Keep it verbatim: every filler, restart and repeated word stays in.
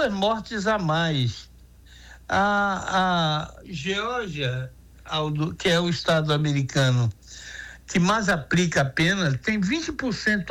duas mortes a mais. A, a Geórgia, Aldo, que é o estado americano que mais aplica a pena, tem vinte por cento